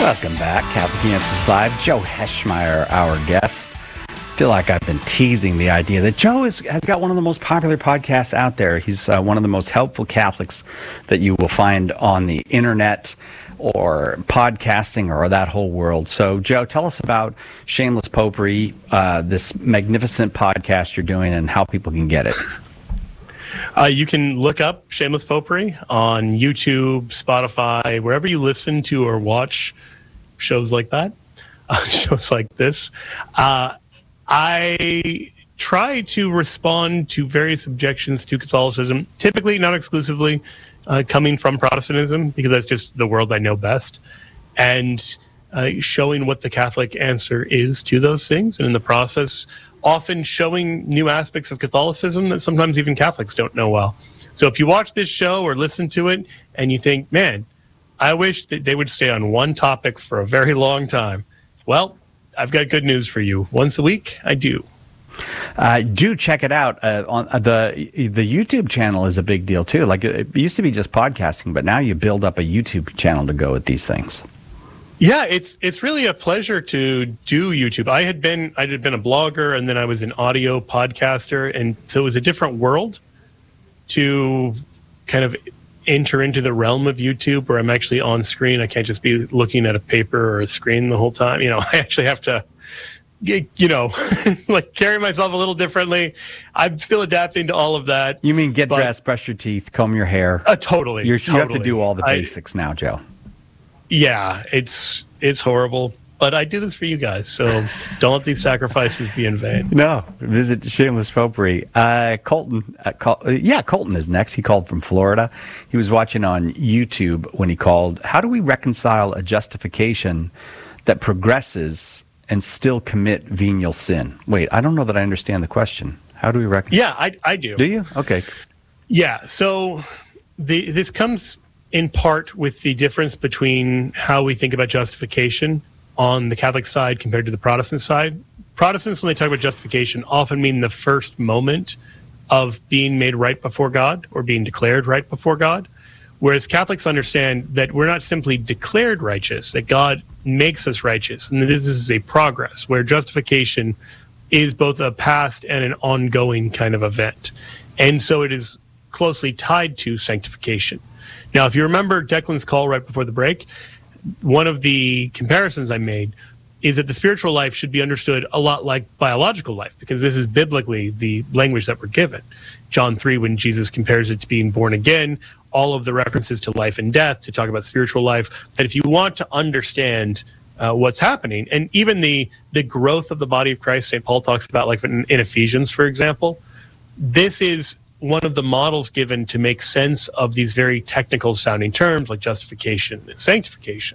Welcome back, Catholic Answers Live. Joe Heschmeyer, our guest. I feel like I've been teasing the idea that Joe has got one of the most popular podcasts out there. He's one of the most helpful Catholics that you will find on the internet or podcasting or that whole world. So, Joe, tell us about Shameless Popery, this magnificent podcast you're doing, and how people can get it. You can look up Shameless Popery on YouTube, Spotify, wherever you listen to or watch shows like that, shows like this. I try to respond to various objections to Catholicism, typically, not exclusively, coming from Protestantism, because that's just the world I know best, and showing what the Catholic answer is to those things, and in the process, often showing new aspects of Catholicism that sometimes even Catholics don't know well. So if you watch this show or listen to it and you think, man, I wish that they would stay on one topic for a very long time, well, I've got good news for you. Once a week, I do. Do check it out. On the YouTube channel is a big deal too. Like, it used to be just podcasting, but now you build up a YouTube channel to go with these things. Yeah, it's really a pleasure to do YouTube. I had been a blogger, and then I was an audio podcaster, and so it was a different world to kind of enter into the realm of YouTube, where I'm actually on screen. I can't just be looking at a paper or a screen the whole time. I actually have to, like, carry myself a little differently. I'm still adapting to all of that. You mean get dressed, brush your teeth, comb your hair? Totally. You have to do all the basics now, Joe. Yeah, it's horrible, but I do this for you guys, so don't let these sacrifices be in vain. No, visit Shameless Popery. Colton is next. He called from Florida. He was watching on YouTube when he called. How do we reconcile a justification that progresses and still commit venial sin? Wait, I don't know that I understand the question. How do we reconcile? Yeah, I do. Do you? Okay. Yeah, so this comes in part with the difference between how we think about justification on the Catholic side compared to the Protestant side. Protestants, when they talk about justification, often mean the first moment of being made right before God or being declared right before God, whereas Catholics understand that we're not simply declared righteous, that God makes us righteous, and this is a progress, where justification is both a past and an ongoing kind of event. And so it is closely tied to sanctification. Now, if you remember Declan's call right before the break, one of the comparisons I made is that the spiritual life should be understood a lot like biological life, because this is biblically the language that we're given. John 3, when Jesus compares it to being born again, all of the references to life and death to talk about spiritual life, that if you want to understand what's happening, and even the growth of the body of Christ, St. Paul talks about, like in Ephesians, for example, this is one of the models given to make sense of these very technical sounding terms like justification and sanctification.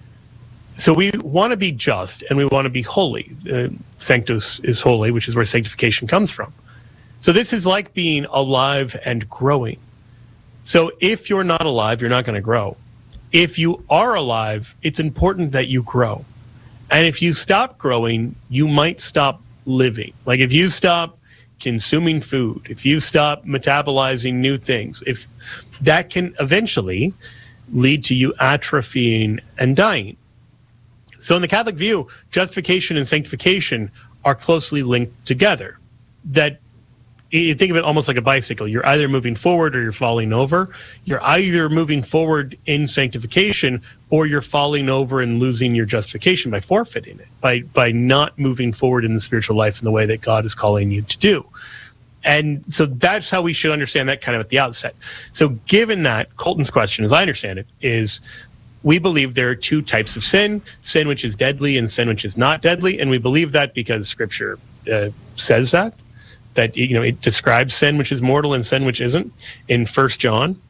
So we want to be just and we want to be holy. Sanctus is holy, which is where sanctification comes from. So this is like being alive and growing. So if you're not alive, you're not going to grow. If you are alive, it's important that you grow. And if you stop growing, you might stop living. Like if you stop consuming food, if you stop metabolizing new things, if that can eventually lead to you atrophying and dying. So in the Catholic view, justification and sanctification are closely linked together. That you think of it almost like a bicycle. You're either moving forward or you're falling over. You're either moving forward in sanctification or you're falling over and losing your justification by forfeiting it, by not moving forward in the spiritual life in the way that God is calling you to do. And so that's how we should understand that kind of at the outset. So given that, Colton's question, as I understand it, is we believe there are two types of sin which is deadly and sin which is not deadly. And we believe that because Scripture says that it describes sin which is mortal and sin which isn't. In 1 John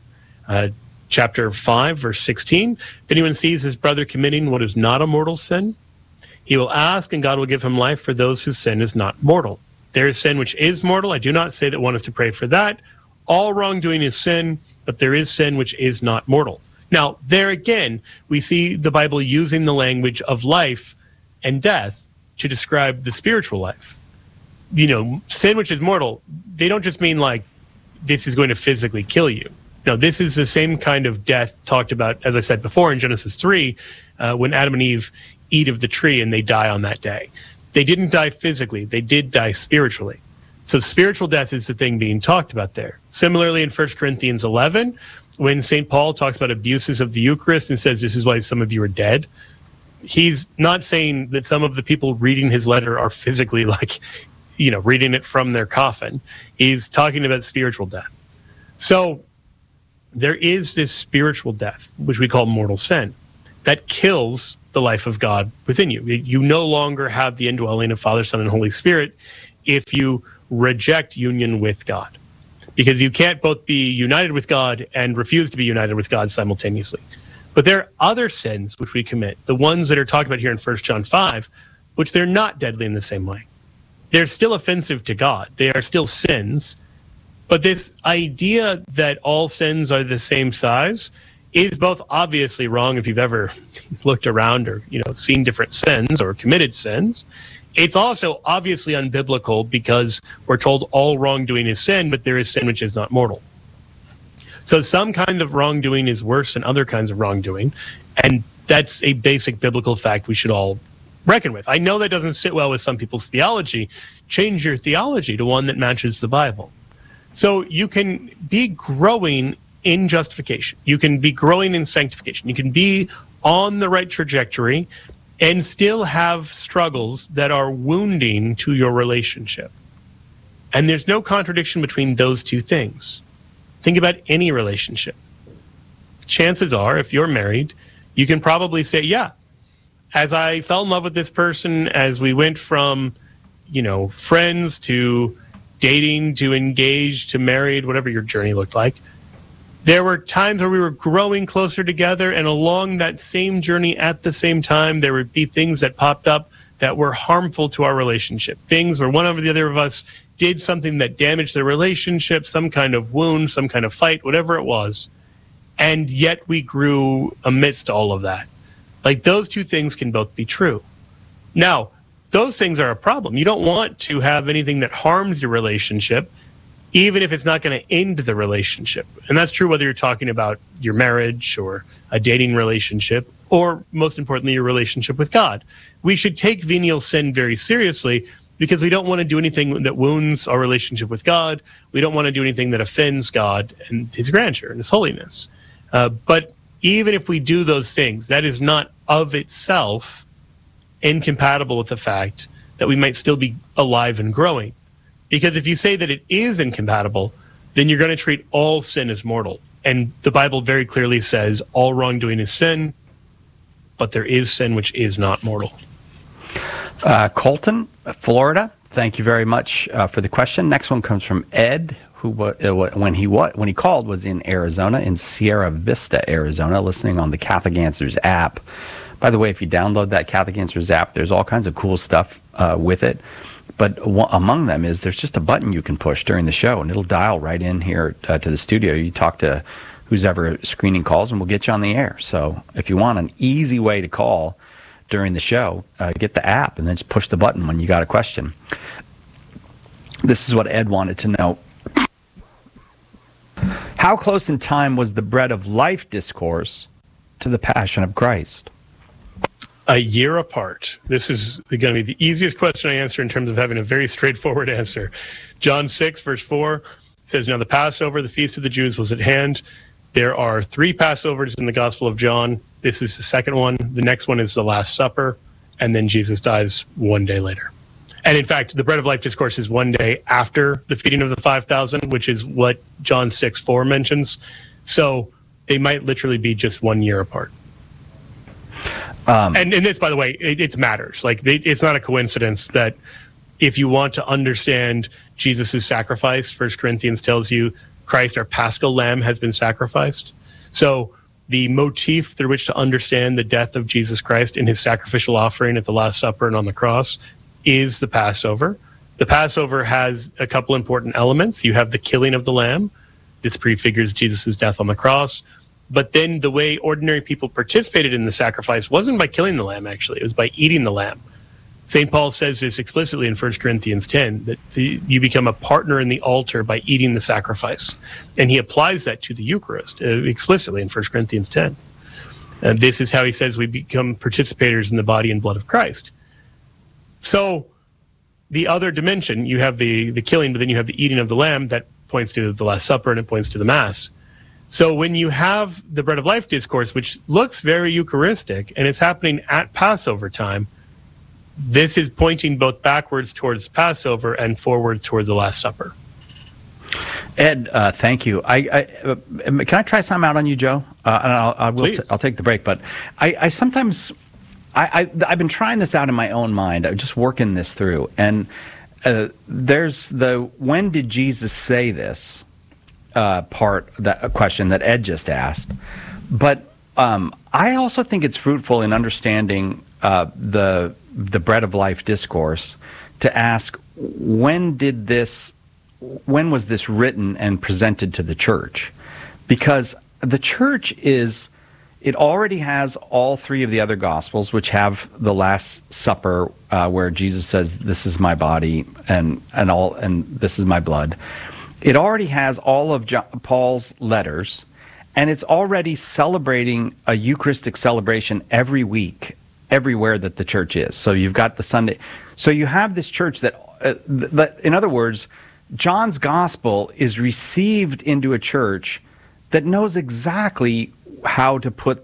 chapter 5, verse 16, if anyone sees his brother committing what is not a mortal sin, he will ask, and God will give him life for those whose sin is not mortal. There is sin which is mortal. I do not say that one is to pray for that. All wrongdoing is sin, but there is sin which is not mortal. Now, there again, we see the Bible using the language of life and death to describe the spiritual life. Sin which is mortal, they don't just mean like this is going to physically kill you. No, this is the same kind of death talked about, as I said before, in Genesis 3, when Adam and Eve eat of the tree and they die on that day. They didn't die physically. They did die spiritually. So spiritual death is the thing being talked about there. Similarly, in 1 Corinthians 11, when St. Paul talks about abuses of the Eucharist and says this is why some of you are dead, he's not saying that some of the people reading his letter are physically reading it from their coffin. He's talking about spiritual death. So there is this spiritual death, which we call mortal sin, that kills the life of God within you. You no longer have the indwelling of Father, Son, and Holy Spirit if you reject union with God, because you can't both be united with God and refuse to be united with God simultaneously. But there are other sins which we commit, the ones that are talked about here in 1 John 5, which they're not deadly in the same way. They're still offensive to God. They are still sins. But this idea that all sins are the same size is both obviously wrong if you've ever looked around or seen different sins or committed sins. It's also obviously unbiblical because we're told all wrongdoing is sin, but there is sin which is not mortal. So some kind of wrongdoing is worse than other kinds of wrongdoing, and that's a basic biblical fact we should all reckon with. I know that doesn't sit well with some people's theology. Change your theology to one that matches the Bible. So you can be growing in justification. You can be growing in sanctification. You can be on the right trajectory and still have struggles that are wounding to your relationship. And there's no contradiction between those two things. Think about any relationship. Chances are, if you're married, you can probably say, yeah, as I fell in love with this person, as we went from, friends to dating to engaged to married, whatever your journey looked like, there were times where we were growing closer together, and along that same journey at the same time, there would be things that popped up that were harmful to our relationship. Things where one over the other of us did something that damaged the relationship, some kind of wound, some kind of fight, whatever it was. And yet we grew amidst all of that. Like, those two things can both be true. Now, those things are a problem. You don't want to have anything that harms your relationship, even if it's not going to end the relationship. And that's true whether you're talking about your marriage or a dating relationship, or most importantly, your relationship with God. We should take venial sin very seriously because we don't want to do anything that wounds our relationship with God. We don't want to do anything that offends God and his grandeur and his holiness. But even if we do those things, that is not of itself incompatible with the fact that we might still be alive and growing. Because if you say that it is incompatible, then you're going to treat all sin as mortal. And the Bible very clearly says all wrongdoing is sin, but there is sin which is not mortal. Colton, Florida, thank you very much for the question. Next one comes from Ed, who when he called was in Arizona, in Sierra Vista, Arizona, listening on the Catholic Answers app. By the way, if you download that Catholic Answers app, there's all kinds of cool stuff with it. But among them is there's just a button you can push during the show, and it'll dial right in here to the studio. You talk to who's ever screening calls, and we'll get you on the air. So if you want an easy way to call during the show, get the app and then just push the button when you got a question. This is what Ed wanted to know. How close in time was the Bread of Life discourse to the Passion of Christ? A year apart. This is going to be the easiest question I answer in terms of having a very straightforward answer. John 6, verse 4 says, now the Passover, the feast of the Jews, was at hand. There are 3 Passovers in the Gospel of John. This is the second one. The next one is the Last Supper, and then Jesus dies one day later. And in fact, the Bread of Life discourse is one day after the feeding of the 5,000, which is what John 6:4 mentions. So they might literally be just 1 year apart. And this, by the way, it matters. Like, it's not a coincidence that if you want to understand Jesus' sacrifice, 1 Corinthians tells you Christ, our Paschal Lamb, has been sacrificed. So the motif through which to understand the death of Jesus Christ in his sacrificial offering at the Last Supper and on the cross is the Passover. The Passover has a couple important elements. You have the killing of the lamb. This prefigures Jesus' death on the cross. But then the way ordinary people participated in the sacrifice wasn't by killing the lamb, actually. It was by eating the lamb. St. Paul says this explicitly in 1 Corinthians 10, that you become a partner in the altar by eating the sacrifice. And he applies that to the Eucharist explicitly in 1 Corinthians 10. And this is how he says we become participators in the body and blood of Christ. So the other dimension, you have the killing, but then you have the eating of the lamb that points to the Last Supper and it points to the Mass. So when you have the Bread of Life discourse, which looks very Eucharistic, and it's happening at Passover time, this is pointing both backwards towards Passover and forward toward the Last Supper. Ed, thank you. Can I try something out on you, Joe? And I'll take the break. But I've been trying this out in my own mind. I'm just working this through. And there's the when did Jesus say this part, that question that Ed just asked. But I also think it's fruitful in understanding the Bread of Life discourse to ask when was this written and presented to the church? Because the church it already has all three of the other Gospels, which have the Last Supper, where Jesus says, "This is my body," and "This is my blood." It already has all of Paul's letters, and it's already celebrating a Eucharistic celebration every week, everywhere that the church is. So you've got the Sunday. So you have this church that in other words, John's gospel is received into a church that knows exactly how to put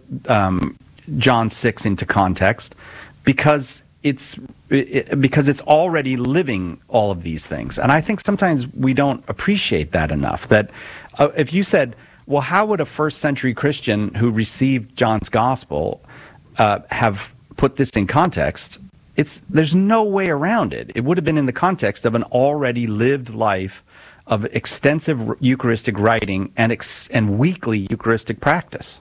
John 6 into context because it's already living all of these things. And I think sometimes we don't appreciate that enough. That if you said, well, how would a first century Christian who received John's gospel have put this in context? There's no way around it. It would have been in the context of an already lived life of extensive Eucharistic writing and weekly Eucharistic practice.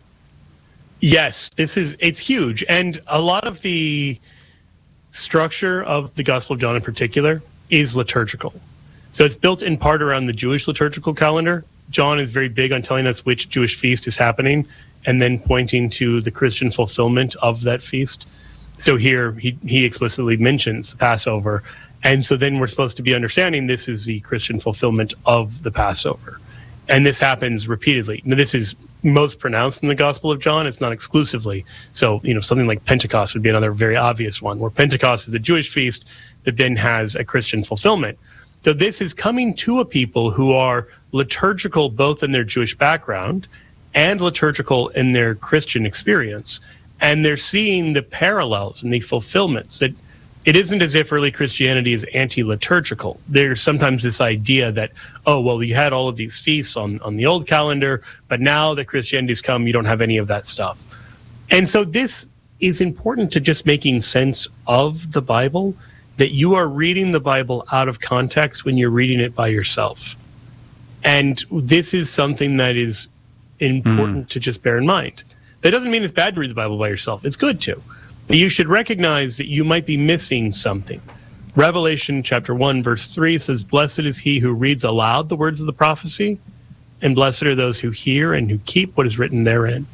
Yes, it's huge. And a lot of the structure of the Gospel of John in particular is liturgical. So it's built in part around the Jewish liturgical calendar. John is very big on telling us which Jewish feast is happening and then pointing to the Christian fulfillment of that feast. So here he explicitly mentions Passover. And so then we're supposed to be understanding this is the Christian fulfillment of the Passover. And this happens repeatedly. Now, this is most pronounced in the Gospel of John. It's not exclusively. So, something like Pentecost would be another very obvious one, where Pentecost is a Jewish feast that then has a Christian fulfillment. So this is coming to a people who are liturgical both in their Jewish background and liturgical in their Christian experience. And they're seeing the parallels and the fulfillments. That it isn't as if early Christianity is anti-liturgical. There's sometimes this idea that, oh, well, you had all of these feasts on the old calendar, but now that Christianity's come, you don't have any of that stuff. And so this is important to just making sense of the Bible, that you are reading the Bible out of context when you're reading it by yourself. And this is something that is important to just bear in mind. That doesn't mean it's bad to read the Bible by yourself. It's good to. But you should recognize that you might be missing something. Revelation chapter 1, verse 3 says, "Blessed is he who reads aloud the words of the prophecy, and blessed are those who hear and who keep what is written therein."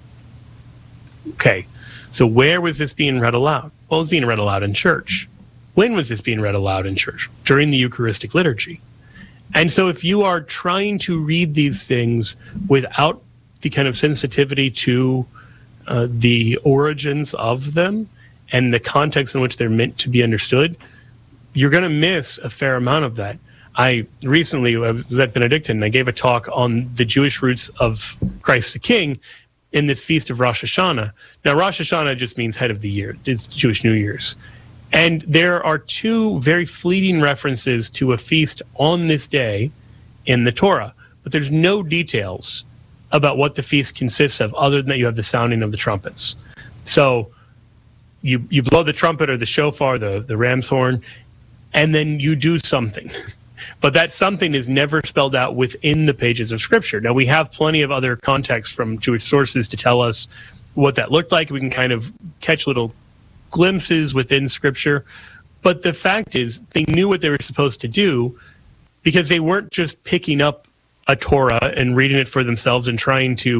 Okay, so where was this being read aloud? Well, it was being read aloud in church. When was this being read aloud in church? During the Eucharistic liturgy. And so if you are trying to read these things without the kind of sensitivity to the origins of them and the context in which they're meant to be understood, you're going to miss a fair amount of that. I recently was at Benedictine, and I gave a talk on the Jewish roots of Christ the King in this feast of Rosh Hashanah. Now, Rosh Hashanah just means head of the year. It's Jewish New Year's. And there are two very fleeting references to a feast on this day in the Torah, but there's no details about what the feast consists of other than that you have the sounding of the trumpets. So you blow the trumpet or the shofar, the ram's horn, and then you do something. But that something is never spelled out within the pages of Scripture. Now, we have plenty of other context from Jewish sources to tell us what that looked like. We can kind of catch little glimpses within Scripture. But the fact is, they knew what they were supposed to do because they weren't just picking up a Torah and reading it for themselves and trying to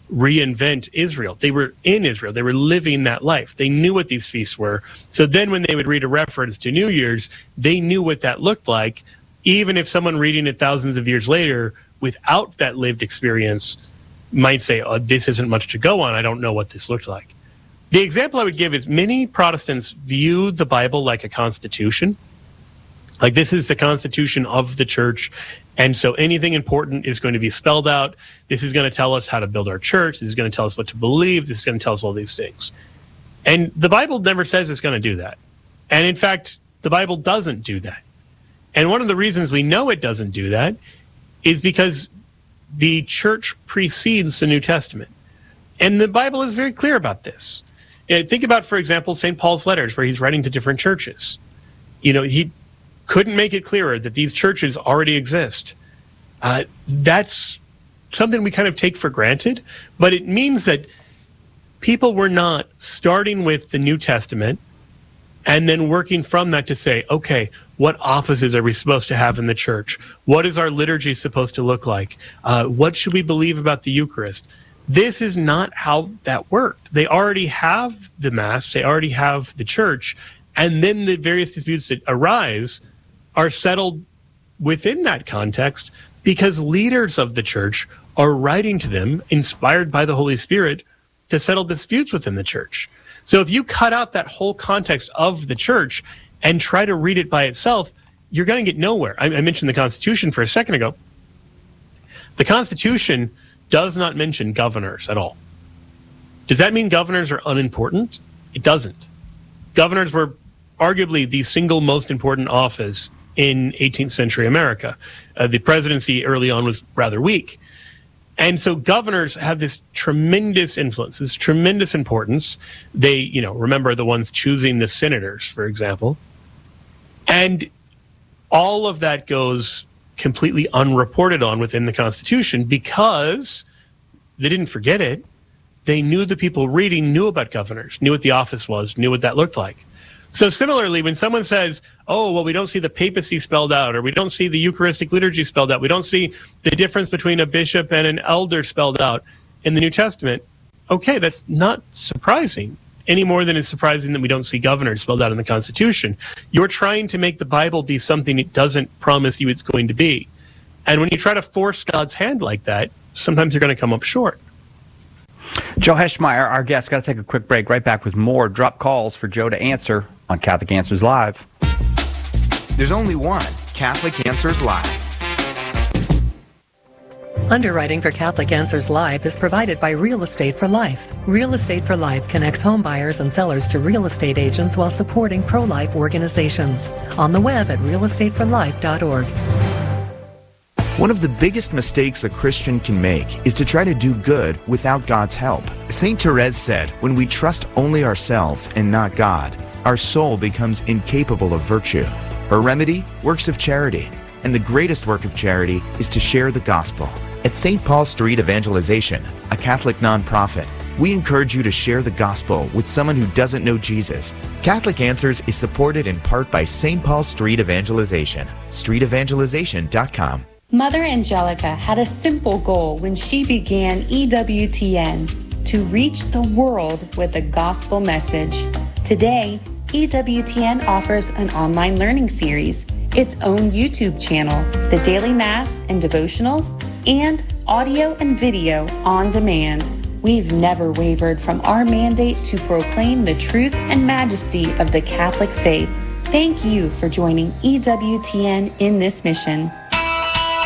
reinvent Israel. They were in Israel. They were living that life. They knew what these feasts were. So then when they would read a reference to New Year's, they knew what that looked like, even if someone reading it thousands of years later without that lived experience might say, oh, this isn't much to go on. I don't know what this looked like. The example I would give is many Protestants view the Bible like a constitution. Like, this is the constitution of the church, and so anything important is going to be spelled out. This is going to tell us how to build our church. This is going to tell us what to believe. This is going to tell us all these things. And the Bible never says it's going to do that. And in fact, the Bible doesn't do that. And one of the reasons we know it doesn't do that is because the church precedes the New Testament. And the Bible is very clear about this. Think about, for example, St. Paul's letters, where he's writing to different churches. He couldn't make it clearer that these churches already exist. That's something we kind of take for granted, but it means that people were not starting with the New Testament and then working from that to say, okay, what offices are we supposed to have in the church? What is our liturgy supposed to look like? What should we believe about the Eucharist? This is not how that worked. They already have the Mass, they already have the church, and then the various disputes that arise are settled within that context because leaders of the church are writing to them, inspired by the Holy Spirit, to settle disputes within the church. So if you cut out that whole context of the church and try to read it by itself, you're going to get nowhere. I mentioned the Constitution for a second ago. The Constitution does not mention governors at all. Does that mean governors are unimportant? It doesn't. Governors were arguably the single most important office in 18th century America. The presidency early on was rather weak. And so governors have this tremendous influence, this tremendous importance. They, remember the ones choosing the senators, for example. And all of that goes completely unreported on within the Constitution because they didn't forget it. They knew the people reading knew about governors, knew what the office was, knew what that looked like. So similarly, when someone says, oh, well, we don't see the papacy spelled out, or we don't see the Eucharistic liturgy spelled out, we don't see the difference between a bishop and an elder spelled out in the New Testament, okay, that's not surprising any more than it's surprising that we don't see governors spelled out in the Constitution. You're trying to make the Bible be something it doesn't promise you it's going to be. And when you try to force God's hand like that, sometimes you're going to come up short. Joe Heschmeyer, our guest, got to take a quick break. Right back with more. Drop calls for Joe to answer on Catholic Answers Live. There's only one Catholic Answers Live. Underwriting for Catholic Answers Live is provided by Real Estate for Life. Real Estate for Life connects home buyers and sellers to real estate agents while supporting pro-life organizations. On the web at realestateforlife.org. One of the biggest mistakes a Christian can make is to try to do good without God's help. St. Therese said, when we trust only ourselves and not God, our soul becomes incapable of virtue. Her remedy? Works of charity. And the greatest work of charity is to share the gospel. At St. Paul Street Evangelization, a Catholic nonprofit, we encourage you to share the gospel with someone who doesn't know Jesus. Catholic Answers is supported in part by St. Paul Street Evangelization, streetevangelization.com. Mother Angelica had a simple goal when she began EWTN, to reach the world with a gospel message. Today, EWTN offers an online learning series, its own YouTube channel, the daily Mass and devotionals, and audio and video on demand. We've never wavered from our mandate to proclaim the truth and majesty of the Catholic faith. Thank you for joining EWTN in this mission.